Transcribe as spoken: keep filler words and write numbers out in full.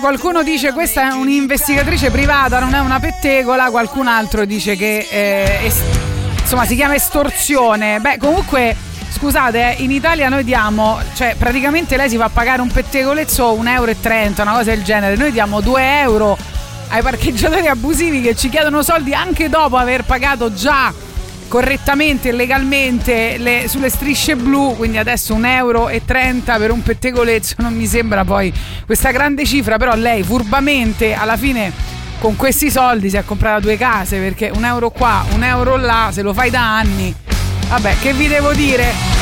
qualcuno dice questa è un'investigatrice privata, non è una pettegola, qualcun altro dice che eh, es- insomma si chiama estorsione. Beh, comunque scusate, eh, in Italia noi diamo, cioè praticamente lei si fa pagare un pettegolezzo un euro e trenta, una cosa del genere, noi diamo due euro ai parcheggiatori abusivi che ci chiedono soldi anche dopo aver pagato già correttamente e legalmente le, sulle strisce blu, quindi adesso un euro e trenta per un pettegolezzo non mi sembra poi questa grande cifra, però lei furbamente alla fine con questi soldi si è comprata due case, perché un euro qua, un euro là, se lo fai da anni, vabbè, che vi devo dire?